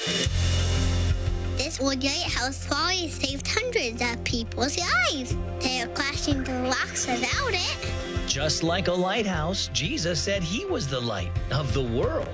This old lighthouse probably saved hundreds of people's lives. They are crashing the rocks without it. Just like a lighthouse, Jesus said he was the light of the world.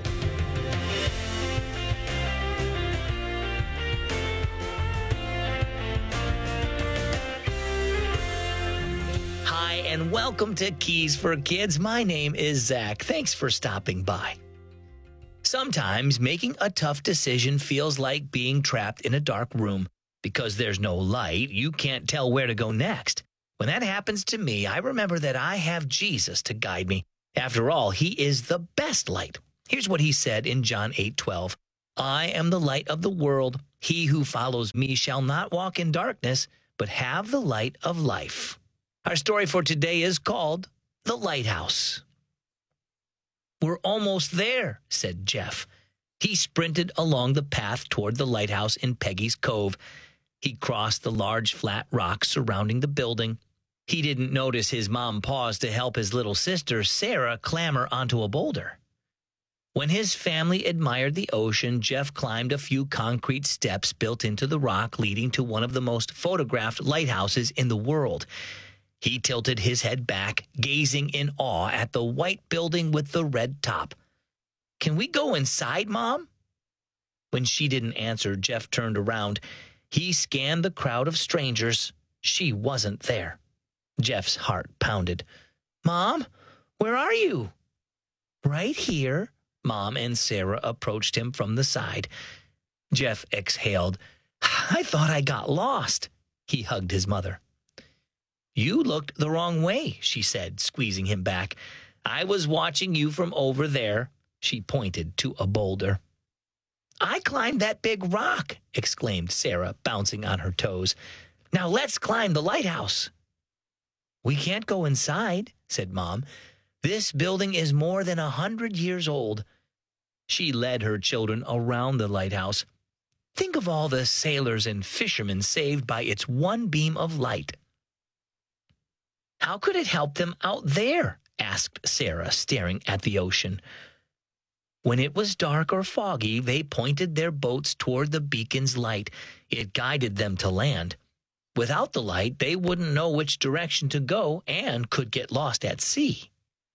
Hi, and welcome to Keys for Kids. My name is Zach. Thanks for stopping by. Sometimes making a tough decision feels like being trapped in a dark room. Because there's no light, you can't tell where to go next. When that happens to me, I remember that I have Jesus to guide me. After all, he is the best light. Here's what he said in John 8:12. I am the light of the world. He who follows me shall not walk in darkness, but have the light of life. Our story for today is called The Lighthouse. We're almost there, said Jeff. He sprinted along the path toward the lighthouse in Peggy's Cove. He crossed the large flat rocks surrounding the building. He didn't notice his mom pause to help his little sister, Sarah, clamber onto a boulder. When his family admired the ocean, Jeff climbed a few concrete steps built into the rock leading to one of the most photographed lighthouses in the world. He tilted his head back, gazing in awe at the white building with the red top. Can we go inside, Mom? When she didn't answer, Jeff turned around. He scanned the crowd of strangers. She wasn't there. Jeff's heart pounded. Mom, where are you? Right here. Mom and Sarah approached him from the side. Jeff exhaled. I thought I got lost. He hugged his mother. You looked the wrong way, she said, squeezing him back. I was watching you from over there. She pointed to a boulder. I climbed that big rock, exclaimed Sarah, bouncing on her toes. Now let's climb the lighthouse. We can't go inside, said Mom. This building is more than 100 years old. She led her children around the lighthouse. Think of all the sailors and fishermen saved by its one beam of light. How could it help them out there? Asked Sarah, staring at the ocean. When it was dark or foggy, they pointed their boats toward the beacon's light. It guided them to land. Without the light, they wouldn't know which direction to go and could get lost at sea.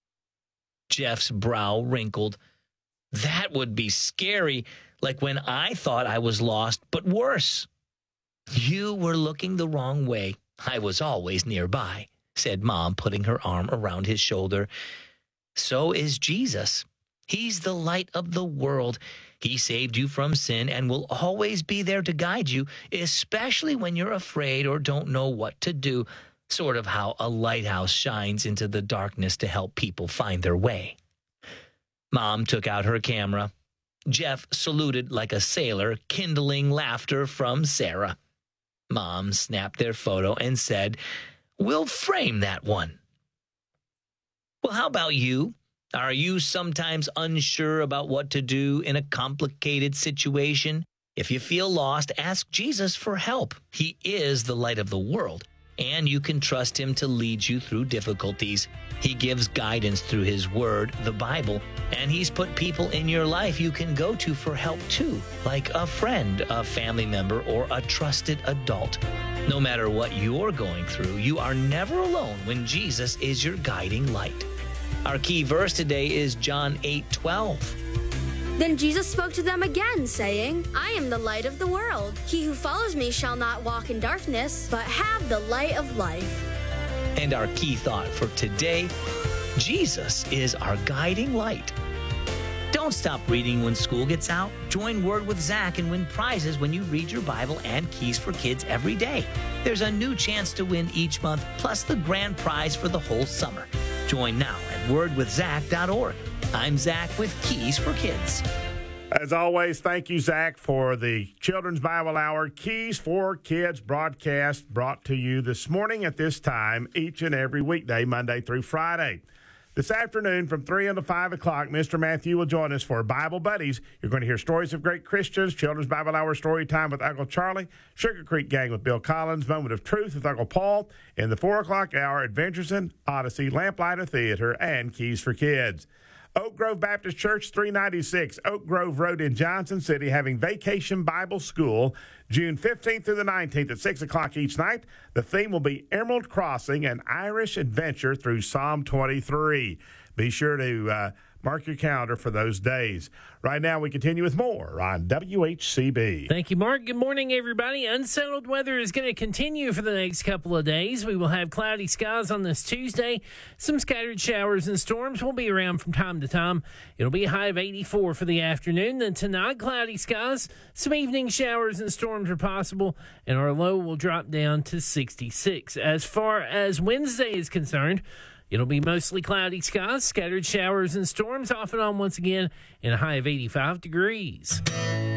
Jeff's brow wrinkled. That would be scary, like when I thought I was lost, but worse. You were looking the wrong way. I was always nearby, said Mom, putting her arm around his shoulder. So is Jesus. He's the light of the world. He saved you from sin and will always be there to guide you, especially when you're afraid or don't know what to do, sort of how a lighthouse shines into the darkness to help people find their way. Mom took out her camera. Jeff saluted like a sailor, kindling laughter from Sarah. Mom snapped their photo and said, We'll frame that one. Well, how about you? Are you sometimes unsure about what to do in a complicated situation? If you feel lost, ask Jesus for help. He is the light of the world, and you can trust him to lead you through difficulties. He gives guidance through his word, the Bible, and he's put people in your life you can go to for help too, like a friend, a family member, or a trusted adult. No matter what you're going through, you are never alone when Jesus is your guiding light. Our key verse today is John 8:12. Then Jesus spoke to them again, saying, I am the light of the world. He who follows me shall not walk in darkness, but have the light of life. And our key thought for today, Jesus is our guiding light. Don't stop reading when school gets out. Join Word with Zach and win prizes when you read your Bible and Keys for Kids every day. There's a new chance to win each month, plus the grand prize for the whole summer. Join now at wordwithzach.org. I'm Zach with Keys for Kids. As always, thank you, Zach, for the Children's Bible Hour Keys for Kids broadcast brought to you this morning at this time each and every weekday, Monday through Friday. This afternoon from 3 until 5 o'clock, Mr. Matthew will join us for Bible Buddies. You're going to hear stories of great Christians, Children's Bible Hour Story Time with Uncle Charlie, Sugar Creek Gang with Bill Collins, Moment of Truth with Uncle Paul, in the 4 o'clock hour, Adventures in Odyssey, Lamplighter Theater, and Keys for Kids. Oak Grove Baptist Church, 396 Oak Grove Road in Johnson City, having Vacation Bible School June 15th through the 19th at 6 o'clock each night. The theme will be Emerald Crossing, an Irish adventure through Psalm 23. Be sure to mark your calendar for those days. Right now, we continue with more on WHCB. Thank you, Mark. Good morning, everybody. Unsettled weather is going to continue for the next couple of days. We will have cloudy skies on this Tuesday. Some scattered showers and storms will be around from time to time. It'll be a high of 84 for the afternoon. Then tonight, cloudy skies. Some evening showers and storms are possible, and our low will drop down to 66. As far as Wednesday is concerned, it'll be mostly cloudy skies, scattered showers and storms off and on once again, and a high of 85 degrees.